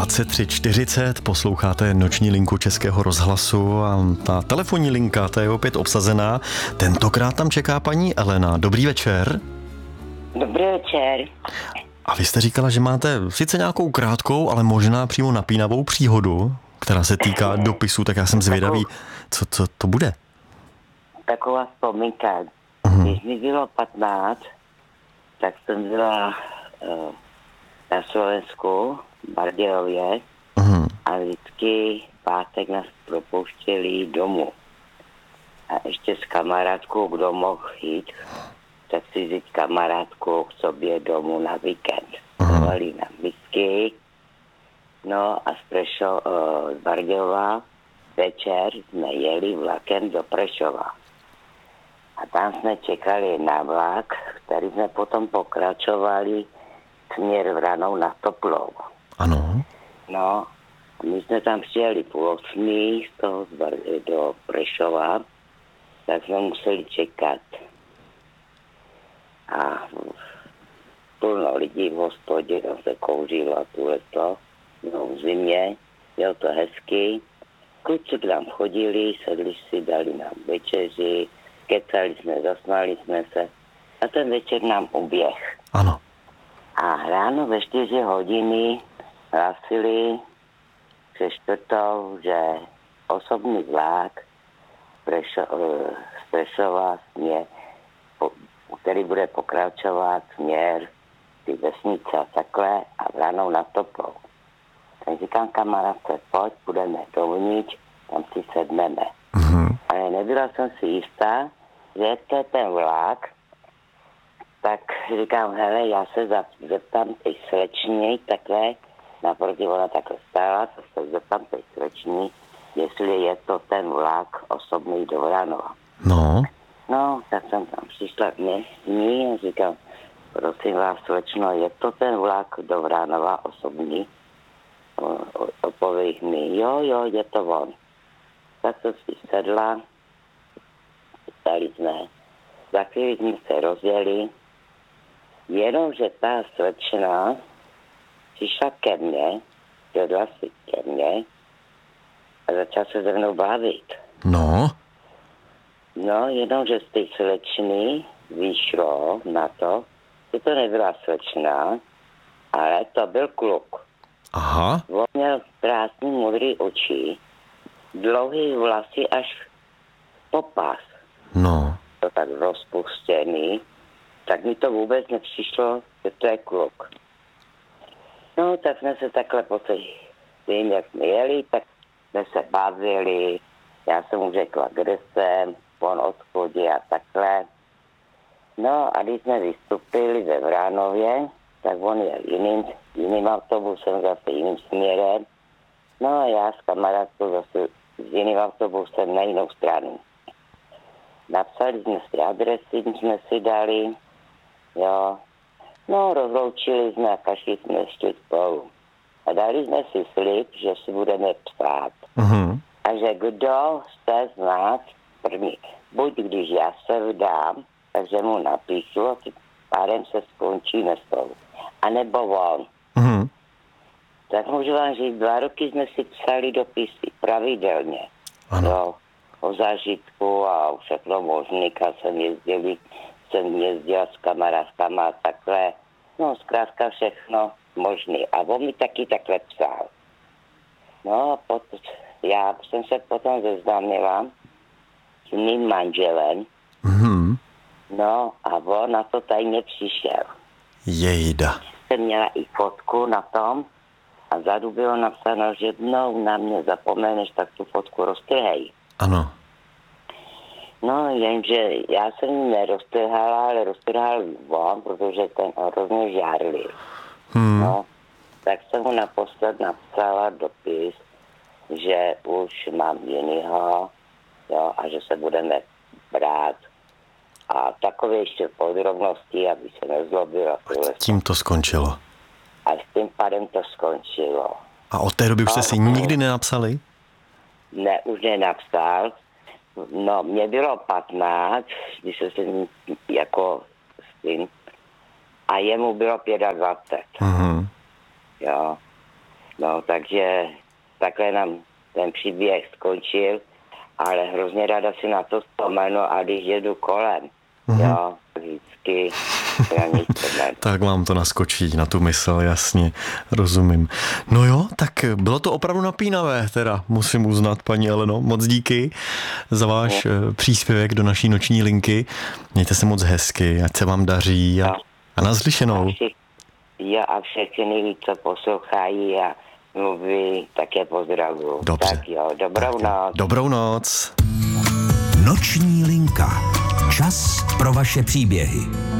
23:40, posloucháte noční linku Českého rozhlasu a ta telefonní linka, ta je opět obsazená. Tentokrát tam čeká paní Elena. Dobrý večer. Dobrý večer. A vy jste říkala, že máte sice nějakou krátkou, ale možná přímo napínavou příhodu, která se týká dopisu, tak já jsem zvědavý, co to bude. Taková vzpomínka. Když mi bylo 15, tak jsem byla na Slovensku, v Bardějově, a vždycky pátek nás propouštěli domů. A ještě s kamarádkou, kdo mohl jít, tak si vzít kamarádku k sobě domů na víkend. Dávali nám whisky, no a z Bardějova večer jsme jeli vlakem do Prešova. A tam jsme čekali na vlak, který jsme potom pokračovali směr Vranou na Toplou. Ano. No, my jsme tam přijeli 7:30 z toho do Prešova, tak jsme museli čekat. A plno lidí v hospodě, tam se kouřilo a tuhleto, no v zimě, bylo to hezky. Kluci k nám chodili, sedli si, dali nám večeři, kecali jsme, zasmáli jsme se a ten večer nám uběh. Ano. A ráno ve 4 hodiny hlásili přes čtvrtou, že osobní vlak z Prešova směr, který bude pokračovat směr ty vesnice a takhle a Vranou na Toplou. Tak říkám kamarádce, pojď, půjdeme dovnitř, tam si sedneme. Ale nebyla jsem si jistá, že to je ten vlak, tak říkám, hele, já se zeptám tej slečně, takhle, naproti ona takhle stála, tak se zeptám tej slečně, jestli je to ten vlak osobný do Vranova. No. No, tak jsem tam přišla k ní a říkám, prosím vás, slečno, je to ten vlak do Vranova osobní? Odpověď mi, jo, je to on. Tak jsem si sedla, stali jsme, za chvíli jsme se rozjeli, jenomže ta slečna přišla ke mně, sedla si ke mně a začala se se mnou bavit. No. No, jenomže z té slečny vyšlo na to, že to nebyla slečna, ale to byl kluk. Aha. On měl krásný modrý oči, dlouhý vlasy až po pás. No. To tak rozpuštěný, tak mi to vůbec nepřišlo, že to je kluk. No, tak jsme se takhle po tím, jak jsme jeli, tak jsme se bavili, já jsem mu řekla, kde jsem, on odchodí a takhle. No a když jsme vystupili ve Vránově, tak on je jiným autobusem, zase jiným směrem. No a já s kamarádkou zase s jiným autobusem na jinou stranu. Napsali jsme si adresy, jsme si dali, jo. No, rozloučili jsme a každý jsme šli spolu. A dali jsme si slib, že si budeme psát. A že kdo chce znát první. Buď když já se vdám, takže mu napíšu a tím pádem se skončíme spolu. A nebo on. Tak můžu vám říct, 2 roky jsme si psali dopisy pravidelně. Ano. Jo, o zážitku a všechno možný, jsem jezdila s kamarádkama a takhle. No, zkrátka všechno možný. A on mi taky takhle psal. No, já jsem se potom seznámila s mým manželem. No, a on na to tajně přišel. Jejda. Jsem měla i fotku na tom a vzadu bylo napsáno, že jednou na mě zapomeneš, tak tu fotku roztrhej. Ano. No, jenže já jsem ji neroztrhala, ale roztrhal on, protože ten hrozně žárlil. No, tak jsem mu naposled napsala dopis, že už mám jinýho, jo, a že se budeme brát. A takové ještě podrobnosti, aby se nezlobil. Tím to skončilo. A s tím pádem to skončilo. A od té doby už jste si nikdy nenapsali? Ne, už nenapsal. No, mě bylo 15, když jsem se jako s tím, a jemu bylo 25. Jo. No, takže takhle nám ten příběh skončil, ale hrozně ráda si na to vzpomenu a když jedu kolem, jo, vždycky na ní vzpomenu. Tak vám to naskočí na tu mysl, jasně, rozumím. No jo, tak bylo to opravdu napínavé, teda musím uznat, paní Eleno, moc díky za váš příspěvek do naší noční linky. Mějte se moc hezky, ať se vám daří a naslyšenou. A všechny, co poslouchají a mluví, také pozdravuju. Dobře. Tak jo, dobrou noc. Dobrou noc. Noční linka. Čas pro vaše příběhy.